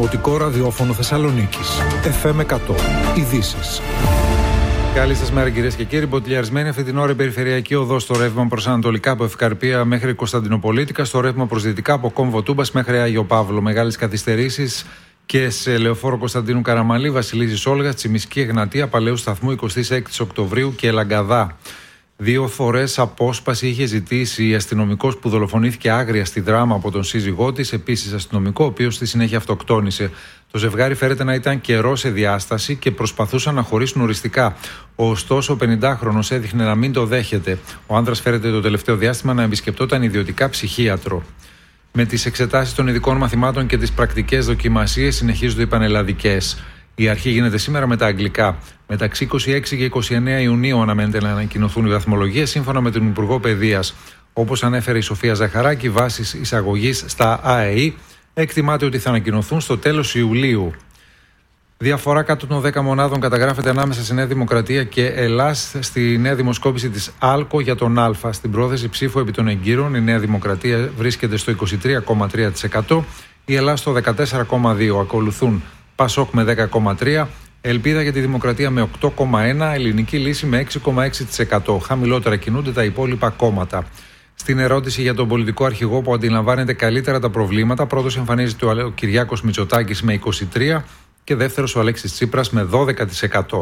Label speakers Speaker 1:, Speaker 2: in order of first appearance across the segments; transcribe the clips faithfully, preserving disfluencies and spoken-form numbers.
Speaker 1: Δημοτικό Ραδιόφωνο Θεσσαλονίκης. εφ εμ εκατό. Ειδήσεις. Καλή σας μέρα, κυρίες και κύριοι. Μποτιλιαρισμένη αυτή την ώρα η περιφερειακή οδός στο ρεύμα προς ανατολικά από Ευκαρπία μέχρι Κωνσταντινοπολίτικα, στο ρεύμα προς δυτικά από Κόμβο Τούμπας μέχρι Άγιο Παύλο. Μεγάλες καθυστερήσεις και σε Λεωφόρο Κωνσταντίνου Καραμαλή, Βασιλίζης Όλγας, Τσιμισκή Εγνατία, Παλαιού Σταθμού εικοστή έκτη Οκτωβρίου και Λαγκαδά. Δύο φορές απόσπαση είχε ζητήσει η αστυνομικός που δολοφονήθηκε άγρια στη Δράμα από τον σύζυγό της, επίσης αστυνομικό, ο οποίος στη συνέχεια αυτοκτόνησε. Το ζευγάρι φέρεται να ήταν καιρό σε διάσταση και προσπαθούσαν να χωρίσουν οριστικά. Ωστόσο, ο πενηντάχρονος έδειχνε να μην το δέχεται. Ο άνδρας φέρεται το τελευταίο διάστημα να επισκεπτόταν ιδιωτικά ψυχίατρο. Με τις εξετάσεις των ειδικών μαθημάτων και τις πρακτικές δοκιμασίες συνεχίζονται οι πανελλαδικές. Η αρχή γίνεται σήμερα με τα αγγλικά. Μεταξύ είκοσι έξι και είκοσι εννέα Ιουνίου αναμένεται να ανακοινωθούν οι βαθμολογίες σύμφωνα με τον Υπουργό Παιδείας. Όπως ανέφερε η Σοφία Ζαχαράκη, βάσης εισαγωγής στα ΑΕΗ, εκτιμάται ότι θα ανακοινωθούν στο τέλος Ιουλίου. Διαφορά κάτω των δέκα μονάδων καταγράφεται ανάμεσα στη Νέα Δημοκρατία και Ελλάς στη νέα δημοσκόπηση της ΑΛΚΟ για τον Α. Στην πρόθεση ψήφου επί των εγκύρων, η Νέα Δημοκρατία βρίσκεται στο είκοσι τρία κόμμα τρία τοις εκατό, η Ελλάς στο δεκατέσσερα κόμμα δύο τοις εκατό. Ακολουθούν Πασόκ με δέκα κόμμα τρία τοις εκατό, Ελπίδα για τη Δημοκρατία με οκτώ κόμμα ένα τοις εκατό, Ελληνική Λύση με έξι κόμμα έξι τοις εκατό. Χαμηλότερα κινούνται τα υπόλοιπα κόμματα. Στην ερώτηση για τον πολιτικό αρχηγό που αντιλαμβάνεται καλύτερα τα προβλήματα, πρώτος εμφανίζεται ο Κυριάκος Μητσοτάκης με είκοσι τρία τοις εκατό και δεύτερος ο Αλέξης Τσίπρας με δώδεκα τοις εκατό.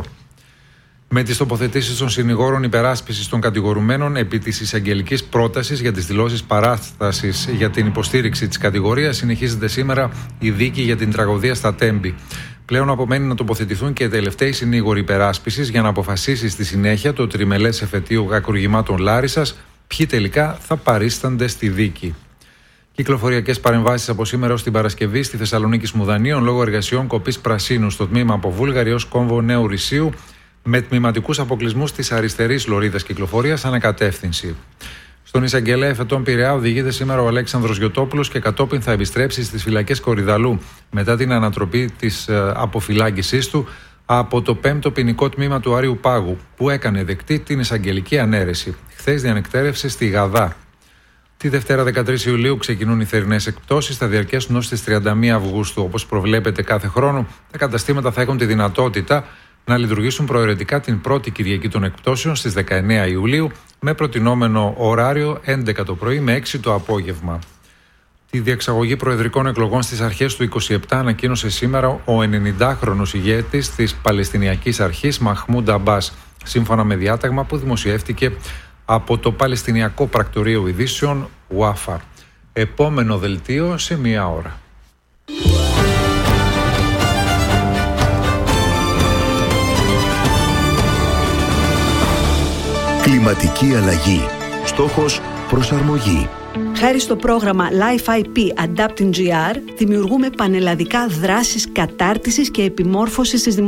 Speaker 1: Με τις τοποθετήσεις των συνηγόρων υπεράσπισης των κατηγορουμένων επί της εισαγγελικής πρότασης για τις δηλώσεις παράστασης για την υποστήριξη της κατηγορίας, συνεχίζεται σήμερα η δίκη για την τραγωδία στα Τέμπη. Πλέον απομένει να τοποθετηθούν και οι τελευταίοι συνήγοροι υπεράσπισης για να αποφασίσει στη συνέχεια το τριμελές εφετείο κακουργημάτων Λάρισσας ποιοι τελικά θα παρίστανται στη δίκη. Κυκλοφοριακές παρεμβάσεις από σήμερα ως την Παρασκευή στη Θεσσαλονίκη Σμουδανίων λόγω εργασιών κοπής πρασίνου στο τμήμα από Βούλγαρη ως Κόμβο Νέου Ρησίου, με τμηματικούς αποκλεισμούς της αριστερής λωρίδας κυκλοφορίας ανακατεύθυνση. Στον εισαγγελέα εφετών Πειραιά οδηγείται σήμερα ο Αλέξανδρος Γιωτόπουλος και κατόπιν θα επιστρέψει στις φυλακές Κορυδαλού μετά την ανατροπή της ε, αποφυλάκησής του από το πέμπτο ποινικό τμήμα του Άριου Πάγου, που έκανε δεκτή την εισαγγελική ανέρεση. Χθες διανεκτέρευσε στη Γαδά. Τη Δευτέρα δεκατρείς Ιουλίου ξεκινούν οι θερινές εκπτώσεις, θα διαρκέσουν ως τις τριάντα μία Αυγούστου. Όπως προβλέπεται κάθε χρόνο, τα καταστήματα θα έχουν τη δυνατότητα να λειτουργήσουν προαιρετικά την πρώτη Κυριακή των εκπτώσεων στις δεκαεννέα Ιουλίου, με προτινόμενο ωράριο έντεκα το πρωί με έξι το απόγευμα. Τη διεξαγωγή προεδρικών εκλογών στις αρχές του είκοσι επτά ανακοίνωσε σήμερα ο ενενηντάχρονος ηγέτης της Παλαιστινιακής Αρχής Μαχμούντ Αμπάς, σύμφωνα με διάταγμα που δημοσιεύτηκε από το Παλαιστινιακό Πρακτορείο Ειδήσεων Ουάφα. Επόμενο δελτίο σε μία ώρα.
Speaker 2: Κλιματική αλλαγή. Στόχος προσαρμογή.
Speaker 3: Χάρη στο πρόγραμμα Life άι πι Adapting τζι αρ δημιουργούμε πανελλαδικά δράσεις κατάρτισης και επιμόρφωσης της δημοκρατίας.